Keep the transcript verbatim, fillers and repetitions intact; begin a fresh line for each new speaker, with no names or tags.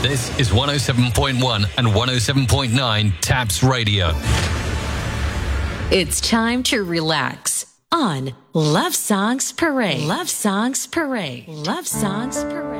This is one oh seven point one and one oh seven point nine Taps Radio.
It's time to relax on Love Songs Parade. Love Songs Parade. Love Songs Parade.